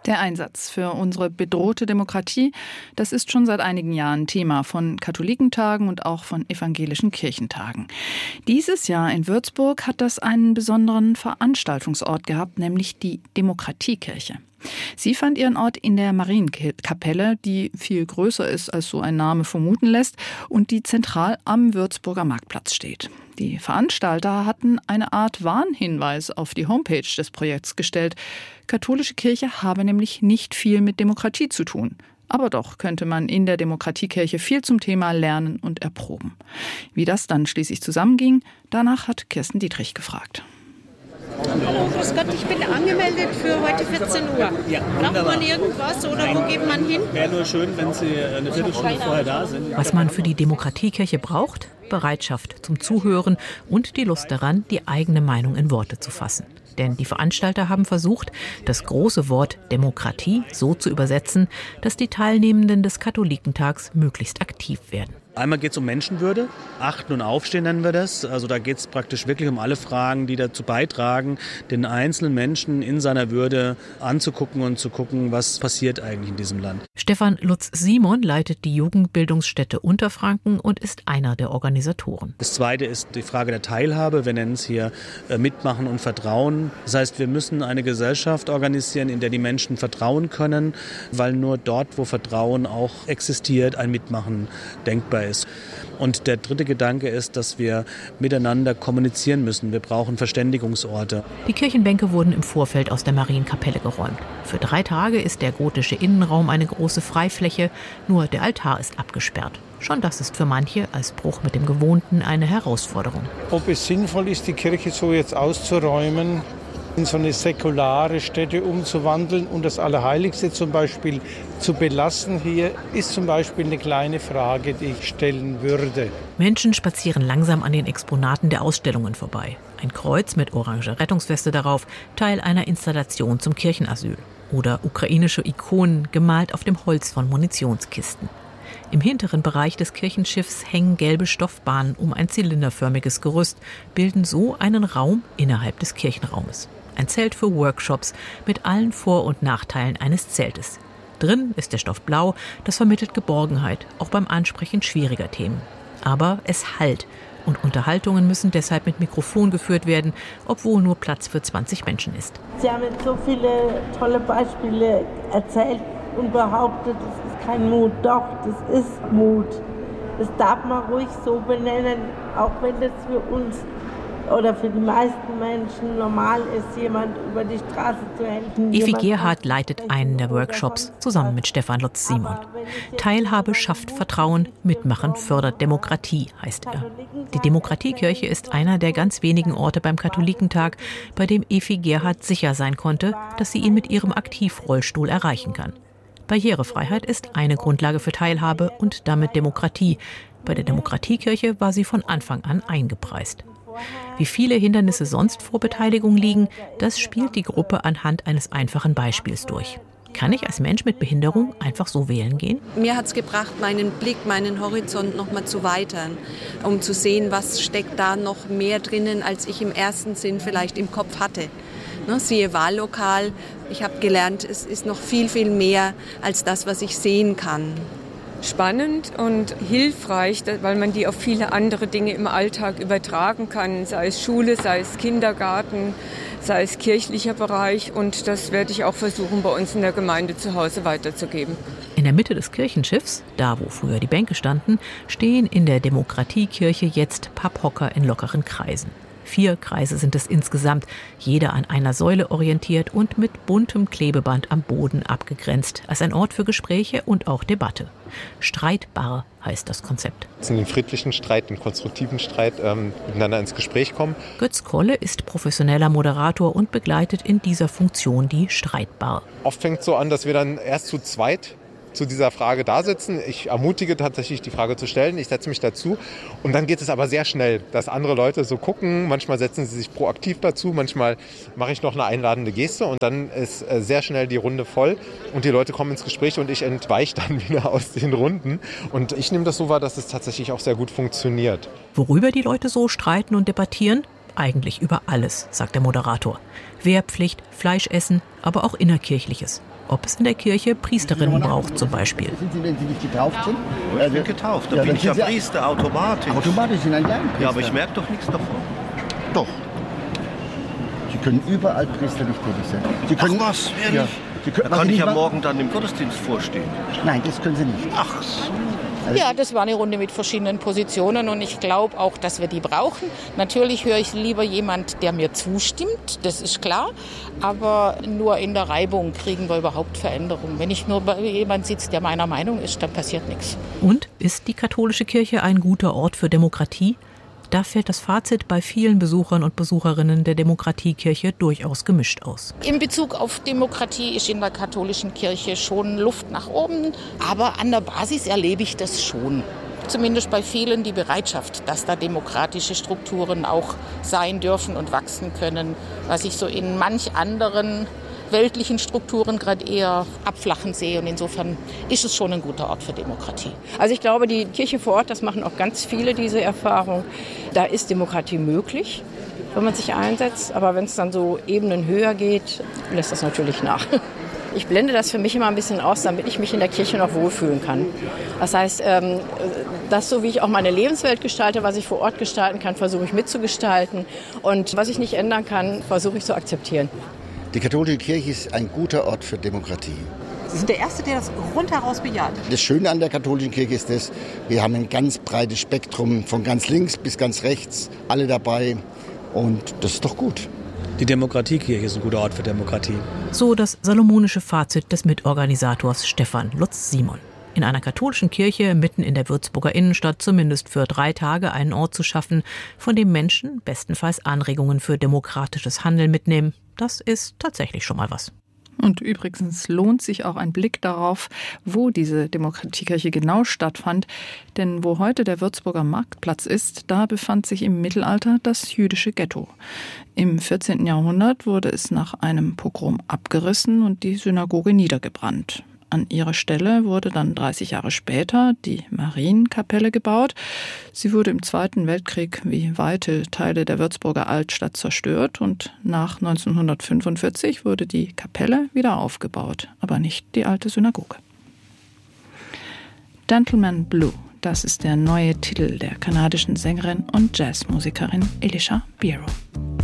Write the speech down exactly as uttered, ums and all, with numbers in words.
Der Einsatz für unsere bedrohte Demokratie, das ist schon seit einigen Jahren Thema von Katholikentagen und auch von evangelischen Kirchentagen. Dieses Jahr in Würzburg hat das einen besonderen Veranstaltungsort gehabt, nämlich die Demokratiekirche. Sie fand ihren Ort in der Marienkapelle, die viel größer ist, als so ein Name vermuten lässt und die zentral am Würzburger Marktplatz steht. Die Veranstalter hatten eine Art Warnhinweis auf die Homepage des Projekts gestellt. Katholische Kirche habe nämlich nicht viel mit Demokratie zu tun. Aber doch könnte man in der Demokratiekirche viel zum Thema lernen und erproben. Wie das dann schließlich zusammenging, danach hat Kirsten Dietrich gefragt. Hallo, grüß Gott, ich bin angemeldet für heute vierzehn Uhr. Ja, braucht man irgendwas oder wo geht man hin? Wäre nur schön, wenn Sie eine Viertelstunde vorher da sind. Was man für die Demokratiekirche braucht? Bereitschaft zum Zuhören und die Lust daran, die eigene Meinung in Worte zu fassen. Denn die Veranstalter haben versucht, das große Wort Demokratie so zu übersetzen, dass die Teilnehmenden des Katholikentags möglichst aktiv werden. Einmal geht es um Menschenwürde, Achten und Aufstehen nennen wir das. Also da geht es praktisch wirklich um alle Fragen, die dazu beitragen, den einzelnen Menschen in seiner Würde anzugucken und zu gucken, was passiert eigentlich in diesem Land. Stefan Lutz-Simon leitet die Jugendbildungsstätte Unterfranken und ist einer der Organisatoren. Das Zweite ist die Frage der Teilhabe. Wir nennen es hier äh, Mitmachen und Vertrauen. Das heißt, wir müssen eine Gesellschaft organisieren, in der die Menschen vertrauen können, weil nur dort, wo Vertrauen auch existiert, ein Mitmachen denkbar ist. Und der dritte Gedanke ist, dass wir miteinander kommunizieren müssen. Wir brauchen Verständigungsorte. Die Kirchenbänke wurden im Vorfeld aus der Marienkapelle geräumt. Für drei Tage ist der gotische Innenraum eine große Freifläche, nur der Altar ist abgesperrt. Schon das ist für manche als Bruch mit dem Gewohnten eine Herausforderung. Ob es sinnvoll ist, die Kirche so jetzt auszuräumen, in so eine säkulare Stätte umzuwandeln und das Allerheiligste zum Beispiel zu belassen hier, ist zum Beispiel eine kleine Frage, die ich stellen würde. Menschen spazieren langsam an den Exponaten der Ausstellungen vorbei. Ein Kreuz mit oranger Rettungsweste darauf, Teil einer Installation zum Kirchenasyl. Oder ukrainische Ikonen, gemalt auf dem Holz von Munitionskisten. Im hinteren Bereich des Kirchenschiffs hängen gelbe Stoffbahnen um ein zylinderförmiges Gerüst, bilden so einen Raum innerhalb des Kirchenraumes. Ein Zelt für Workshops mit allen Vor- und Nachteilen eines Zeltes. Drin ist der Stoff blau, das vermittelt Geborgenheit, auch beim Ansprechen schwieriger Themen. Aber es hallt und Unterhaltungen müssen deshalb mit Mikrofon geführt werden, obwohl nur Platz für zwanzig Menschen ist. Sie haben jetzt so viele tolle Beispiele erzählt und behauptet, das ist kein Mut. Doch, das ist Mut. Das darf man ruhig so benennen, auch wenn das für uns oder für die meisten Menschen normal ist, jemand über die Straße zu helfen. Evi Gerhardt leitet einen der Workshops zusammen mit Stefan Lutz-Simon. Teilhabe schafft Vertrauen, Mitmachen fördert Demokratie, heißt er. Die Demokratiekirche ist einer der ganz wenigen Orte beim Katholikentag, bei dem Evi Gerhardt sicher sein konnte, dass sie ihn mit ihrem Aktivrollstuhl erreichen kann. Barrierefreiheit ist eine Grundlage für Teilhabe und damit Demokratie. Bei der Demokratiekirche war sie von Anfang an eingepreist. Wie viele Hindernisse sonst vor Beteiligung liegen, das spielt die Gruppe anhand eines einfachen Beispiels durch. Kann ich als Mensch mit Behinderung einfach so wählen gehen? Mir hat es gebracht, meinen Blick, meinen Horizont noch mal zu weitern, um zu sehen, was steckt da noch mehr drinnen, als ich im ersten Sinn vielleicht im Kopf hatte. Ne, siehe Wahllokal, ich habe gelernt, es ist noch viel, viel mehr als das, was ich sehen kann. Spannend und hilfreich, weil man die auf viele andere Dinge im Alltag übertragen kann, sei es Schule, sei es Kindergarten, sei es kirchlicher Bereich. Und das werde ich auch versuchen, bei uns in der Gemeinde zu Hause weiterzugeben. In der Mitte des Kirchenschiffs, da wo früher die Bänke standen, stehen in der Demokratiekirche jetzt Papphocker in lockeren Kreisen. Vier Kreise sind es insgesamt, jeder an einer Säule orientiert und mit buntem Klebeband am Boden abgegrenzt, als ein Ort für Gespräche und auch Debatte. Streitbar heißt das Konzept. In den friedlichen Streit, den konstruktiven Streit ähm, miteinander ins Gespräch kommen. Götz Kolle ist professioneller Moderator und begleitet in dieser Funktion die Streitbar. Oft fängt es so an, dass wir dann erst zu zweit zu dieser Frage da sitzen. Ich ermutige tatsächlich, die Frage zu stellen. Ich setze mich dazu. Und dann geht es aber sehr schnell, dass andere Leute so gucken. Manchmal setzen sie sich proaktiv dazu. Manchmal mache ich noch eine einladende Geste. Und dann ist sehr schnell die Runde voll. Und die Leute kommen ins Gespräch und ich entweiche dann wieder aus den Runden. Und ich nehme das so wahr, dass es tatsächlich auch sehr gut funktioniert. Worüber die Leute so streiten und debattieren? eigentlich über alles, sagt der Moderator. Wehrpflicht, Fleisch essen, aber auch Innerkirchliches. Ob es in der Kirche Priesterinnen braucht zum Beispiel. Sind Sie, wenn Sie nicht getauft sind? Ich bin getauft, da ja, bin ich ja Priester, automatisch. Automatisch sind ein Laienpriester. Ja, aber ich merke doch nichts davon. Doch. Sie können überall priesterlich tätig sein. Sie können, Ach was, ehrlich? Ja. Sie können, da kann ich ja mal, morgen dann im Gottesdienst vorstehen. Nein, das können Sie nicht. Ach so. Ja, das war eine Runde mit verschiedenen Positionen und ich glaube auch, dass wir die brauchen. Natürlich höre ich lieber jemand, der mir zustimmt, das ist klar. Aber nur in der Reibung kriegen wir überhaupt Veränderungen. Wenn ich nur bei jemand sitze, der meiner Meinung ist, dann passiert nichts. Und ist die katholische Kirche ein guter Ort für Demokratie? Da fällt das Fazit bei vielen Besuchern und Besucherinnen der Demokratiekirche durchaus gemischt aus. In Bezug auf Demokratie ist in der katholischen Kirche schon Luft nach oben, aber an der Basis erlebe ich das schon. Zumindest bei vielen die Bereitschaft, dass da demokratische Strukturen auch sein dürfen und wachsen können, was ich so in manch anderen weltlichen Strukturen gerade eher abflachen sehe. Und insofern ist es schon ein guter Ort für Demokratie. Also ich glaube, die Kirche vor Ort, das machen auch ganz viele, diese Erfahrung. Da ist Demokratie möglich, wenn man sich einsetzt. Aber wenn es dann so Ebenen höher geht, lässt das natürlich nach. Ich blende das für mich immer ein bisschen aus, damit ich mich in der Kirche noch wohlfühlen kann. Das heißt, das, so wie ich auch meine Lebenswelt gestalte, was ich vor Ort gestalten kann, versuche ich mitzugestalten. Und was ich nicht ändern kann, versuche ich zu akzeptieren. Die katholische Kirche ist ein guter Ort für Demokratie. Sie sind der Erste, der das rundheraus bejaht. Das Schöne an der katholischen Kirche ist, dass wir haben ein ganz breites Spektrum, von ganz links bis ganz rechts, alle dabei. Und das ist doch gut. Die Demokratiekirche ist ein guter Ort für Demokratie. So das salomonische Fazit des Mitorganisators Stefan Lutz-Simon. In einer katholischen Kirche mitten in der Würzburger Innenstadt zumindest für drei Tage einen Ort zu schaffen, von dem Menschen bestenfalls Anregungen für demokratisches Handeln mitnehmen, das ist tatsächlich schon mal was. Und übrigens lohnt sich auch ein Blick darauf, wo diese Demokratiekirche genau stattfand. Denn wo heute der Würzburger Marktplatz ist, da befand sich im Mittelalter das jüdische Ghetto. Im vierzehnten Jahrhundert wurde es nach einem Pogrom abgerissen und die Synagoge niedergebrannt. An ihre Stelle wurde dann dreißig Jahre später die Marienkapelle gebaut. Sie wurde im Zweiten Weltkrieg wie weite Teile der Würzburger Altstadt zerstört und nach neunzehnhundertfünfundvierzig wurde die Kapelle wieder aufgebaut, aber nicht die alte Synagoge. Gentleman Blue, das ist der neue Titel der kanadischen Sängerin und Jazzmusikerin Elisha Biro.